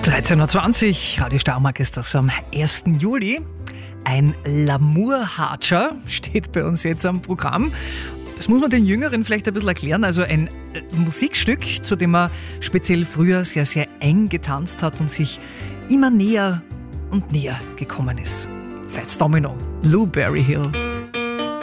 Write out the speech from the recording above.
13.20 Uhr, Radio Steiermark ist das am 1. Juli. Ein Lamour-Hatscher steht bei uns jetzt am Programm. Das muss man den Jüngeren vielleicht ein bisschen erklären. Also ein Musikstück, zu dem man speziell früher sehr, sehr eng getanzt hat und sich immer näher und näher gekommen ist. Fats Domino, Blueberry Hill.